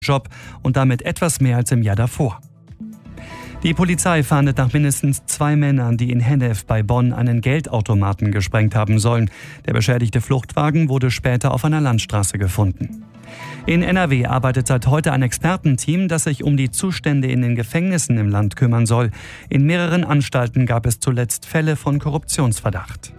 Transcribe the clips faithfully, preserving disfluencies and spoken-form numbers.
Job und damit etwas mehr als im Jahr davor. Die Polizei fahndet nach mindestens zwei Männern, die in Hennef bei Bonn einen Geldautomaten gesprengt haben sollen. Der beschädigte Fluchtwagen wurde später auf einer Landstraße gefunden. In N R W arbeitet seit heute ein Expertenteam, das sich um die Zustände in den Gefängnissen im Land kümmern soll. In mehreren Anstalten gab es zuletzt Fälle von Korruptionsverdacht.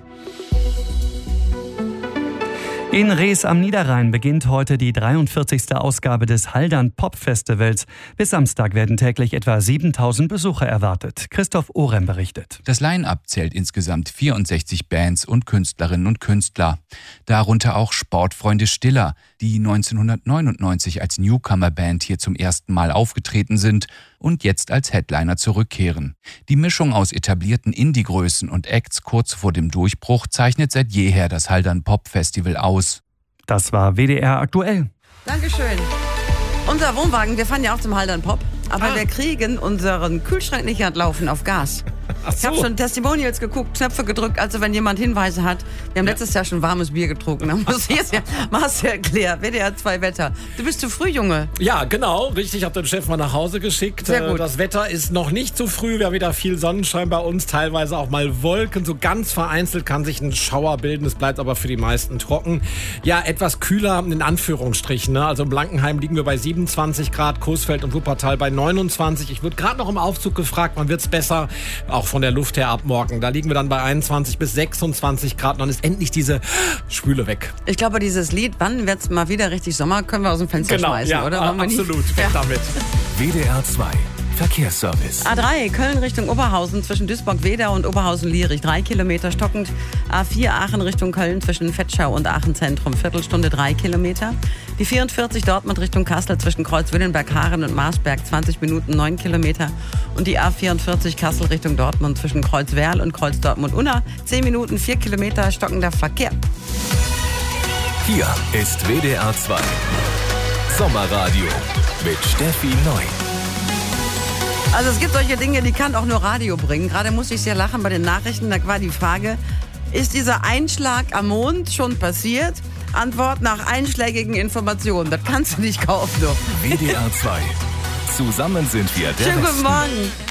In Rees am Niederrhein beginnt heute die dreiundvierzigste Ausgabe des Haldern Pop Festivals. Bis Samstag werden täglich etwa siebentausend Besucher erwartet. Christoph Orem berichtet. Das Line-Up zählt insgesamt vierundsechzig Bands und Künstlerinnen und Künstler. Darunter auch Sportfreunde Stiller, die neunzehnhundertneunundneunzig als Newcomer-Band hier zum ersten Mal aufgetreten sind und jetzt als Headliner zurückkehren. Die Mischung aus etablierten Indie-Größen und Acts kurz vor dem Durchbruch zeichnet seit jeher das Haldern Pop Festival aus. Das war W D R aktuell. Dankeschön. Unser Wohnwagen, wir fahren ja auch zum Haldern Pop, aber Ah. wir kriegen unseren Kühlschrank nicht anlaufen auf Gas. Ach Ich so. habe schon Testimonials geguckt, Knöpfe gedrückt, also wenn jemand Hinweise hat. Wir haben letztes Jahr schon warmes Bier getrunken. Dann muss ich jetzt ja Marcel Claire, W D R zwei Wetter. Du bist zu früh, Junge. Ja, genau. Richtig, ich habe den Chef mal nach Hause geschickt. Sehr gut. Äh, Das Wetter ist noch nicht zu früh. Wir haben wieder viel Sonnenschein bei uns, teilweise auch mal Wolken. So ganz vereinzelt kann sich ein Schauer bilden. Es bleibt aber für die meisten trocken. Ja, etwas kühler in Anführungsstrichen. Ne? Also in Blankenheim liegen wir bei siebenundzwanzig Grad, Coesfeld und Wuppertal bei neunundzwanzig. Ich wurde gerade noch im Aufzug gefragt, wann wird's besser? Auch von der Luft her ab morgen. Da liegen wir dann bei einundzwanzig bis sechsundzwanzig Grad. Und dann ist endlich diese Schwüle weg. Ich glaube, dieses Lied, wann wird's mal wieder richtig Sommer, können wir aus dem Fenster schmeißen, ja, oder? Wollen wir nicht? absolut. Weg Ja. damit. W D R zwei Verkehrsservice. A drei, Köln Richtung Oberhausen zwischen Duisburg-Wedau und Oberhausen-Lierich, drei Kilometer stockend. A vier, Aachen Richtung Köln zwischen Vetschau und Aachen Zentrum, Viertelstunde, drei Kilometer. Die vierundvierzig, Dortmund Richtung Kassel zwischen Kreuz-Willenberg-Haaren und Marsberg, zwanzig Minuten, neun Kilometer. Und die A vierundvierzig, Kassel Richtung Dortmund zwischen Kreuz-Werl und Kreuz-Dortmund-Unna, zehn Minuten, vier Kilometer, stockender Verkehr. Hier ist W D R zwei Sommerradio mit Steffi Neu. Also es gibt solche Dinge, die kann auch nur Radio bringen. Gerade musste ich sehr lachen bei den Nachrichten. Da war die Frage, ist dieser Einschlag am Mond schon passiert? Antwort nach einschlägigen Informationen. Das kannst du nicht kaufen, du. W D R zwei. Zusammen sind wir der Schönen guten Westen. Morgen.